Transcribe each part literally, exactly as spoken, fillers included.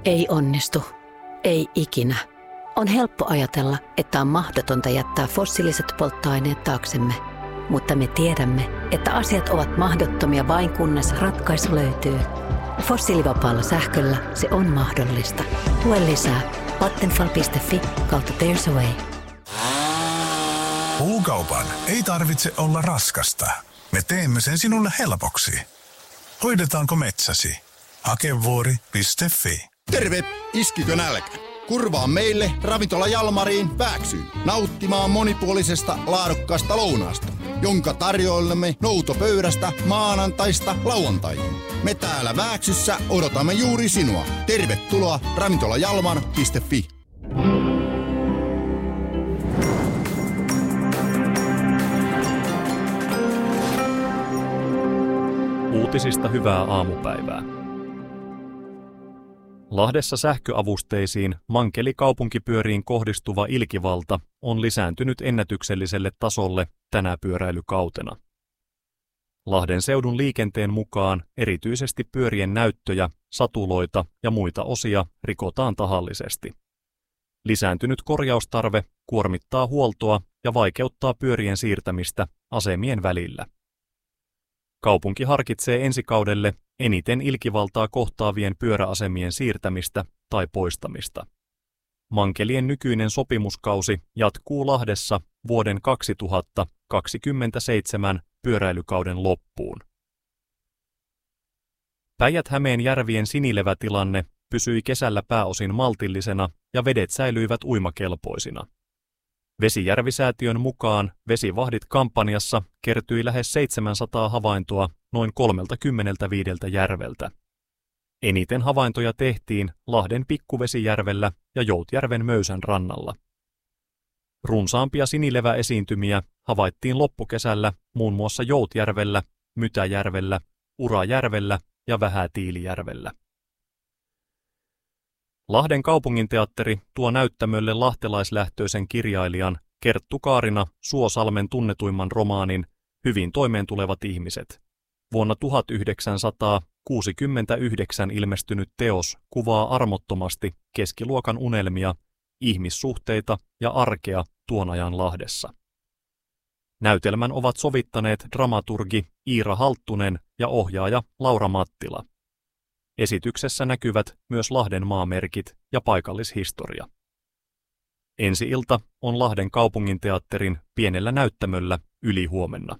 Ei onnistu. Ei ikinä. On helppo ajatella, että on mahdotonta jättää fossiiliset polttoaineet taaksemme. Mutta me tiedämme, että asiat ovat mahdottomia vain kunnes ratkaisu löytyy. Fossiilivapaalla sähköllä se on mahdollista. Lue lisää vattenfall piste fi kautta There's a Way. Puukaupan ei tarvitse olla raskasta. Me teemme sen sinulle helpoksi. Hoidetaanko metsäsi? Hakevuori piste fi. Terve! Iskikö nälkä? Kurvaa meille Ravintola Jalmariin Vääksyyn nauttimaan monipuolisesta laadukkaasta lounaasta, jonka tarjoilemme noutopöydästä maanantaista lauantaihin. Me täällä Vääksyssä odotamme juuri sinua. Tervetuloa ravintola jalmar piste fi. Uutisista hyvää aamupäivää. Lahdessa sähköavusteisiin mankelikaupunkipyöriin kohdistuva ilkivalta on lisääntynyt ennätykselliselle tasolle tänä pyöräilykautena. Lahden seudun liikenteen mukaan erityisesti pyörien näyttöjä, satuloita ja muita osia rikotaan tahallisesti. Lisääntynyt korjaustarve kuormittaa huoltoa ja vaikeuttaa pyörien siirtämistä asemien välillä. Kaupunki harkitsee ensi kaudelle eniten ilkivaltaa kohtaavien pyöräasemien siirtämistä tai poistamista. Mankelien nykyinen sopimuskausi jatkuu Lahdessa vuoden kaksituhattakaksikymmentäseitsemän pyöräilykauden loppuun. Päijät-Hämeen järvien sinilevätilanne pysyi kesällä pääosin maltillisena ja vedet säilyivät uimakelpoisina. Vesijärvisäätiön mukaan Vesivahdit-kampanjassa kertyi lähes seitsemänsataa havaintoa noin kolmekymmentäviisi järveltä. Eniten havaintoja tehtiin Lahden Pikkuvesijärvellä ja Joutjärven Möysän rannalla. Runsaampia sinileväesiintymiä havaittiin loppukesällä muun muassa Joutjärvellä, Mytäjärvellä, Urajärvellä ja Vähätiilijärvellä. Lahden kaupunginteatteri tuo näyttämölle lahtelaislähtöisen kirjailijan Kerttu Kaarina Suosalmen tunnetuimman romaanin Hyvin toimeentulevat ihmiset. Vuonna tuhatyhdeksänsataakuusikymmentäyhdeksän ilmestynyt teos kuvaa armottomasti keskiluokan unelmia, ihmissuhteita ja arkea tuon ajan Lahdessa. Näytelmän ovat sovittaneet dramaturgi Iira Halttunen ja ohjaaja Laura Mattila. Esityksessä näkyvät myös Lahden maamerkit ja paikallishistoria. Ensi-ilta on Lahden kaupunginteatterin pienellä näyttämöllä ylihuomenna.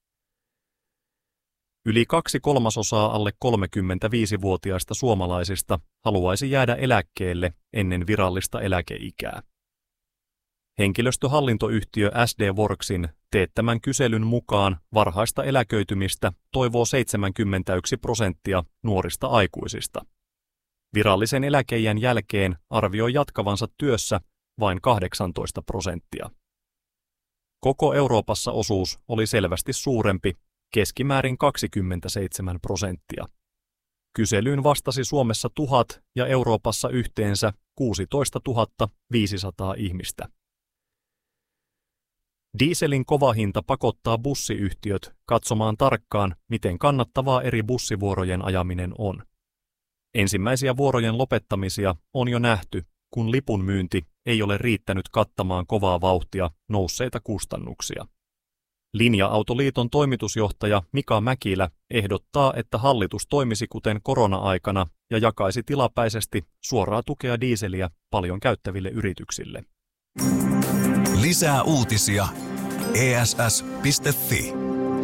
Yli kaksi kolmasosaa alle kolmekymmentäviisivuotiaista suomalaisista haluaisi jäädä eläkkeelle ennen virallista eläkeikää. Henkilöstöhallintoyhtiö S D Worksin teettämän kyselyn mukaan varhaista eläköitymistä toivoo seitsemänkymmentäyksi prosenttia nuorista aikuisista. Virallisen eläkeiän jälkeen arvioi jatkavansa työssä vain kahdeksantoista prosenttia. Koko Euroopassa osuus oli selvästi suurempi, keskimäärin kaksikymmentäseitsemän prosenttia. Kyselyyn vastasi Suomessa tuhat ja Euroopassa yhteensä kuusitoistatuhatta viisisataa ihmistä. Dieselin kova hinta pakottaa bussiyhtiöt katsomaan tarkkaan, miten kannattavaa eri bussivuorojen ajaminen on. Ensimmäisiä vuorojen lopettamisia on jo nähty, kun lipun myynti ei ole riittänyt kattamaan kovaa vauhtia nousseita kustannuksia. Linja-autoliiton toimitusjohtaja Mika Mäkilä ehdottaa, että hallitus toimisi kuten korona-aikana ja jakaisi tilapäisesti suoraa tukea dieseliä paljon käyttäville yrityksille. Lisää uutisia e s s piste f i.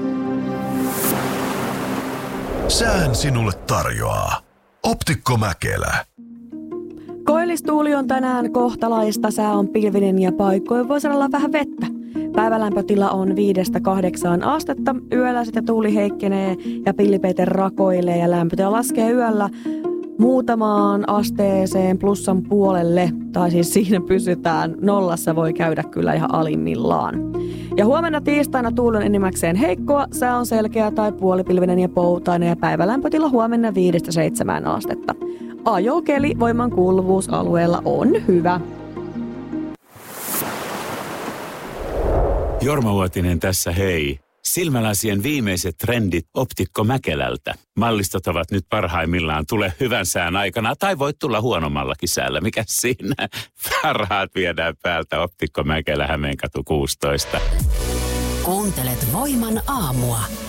Sään sinulle tarjoaa Optikko Mäkelä. Koillistuuli on tänään kohtalaista, sää on pilvinen ja paikkoin voi olla vähän vettä. Päivälämpötila on viidestä kahdeksaan astetta, yöllä sitä tuuli heikkenee ja pillipeite rakoilee ja lämpötila laskee yöllä muutamaan asteeseen plussan puolelle, tai siis siinä pysytään, nollassa voi käydä kyllä ihan alimmillaan. Ja huomenna tiistaina tuuli on enimmäkseen heikkoa, sää on selkeä tai puolipilvinen ja poutainen ja päivälämpötila huomenna viidestä seitsemään astetta. Ajokeli voiman kuuluvuusalueella on hyvä. Jorma Vuotinen tässä hei. Silmälasien viimeiset trendit Optikko Mäkelältä. Mallistot ovat nyt parhaimmillaan. Tule hyvän sään aikana tai voit tulla huonommallakin säällä. Mikä siinä? Parhaat viedään päältä. Optikko Mäkelä, Hämeenkatu kuusitoista. Kuuntelet Voiman aamua.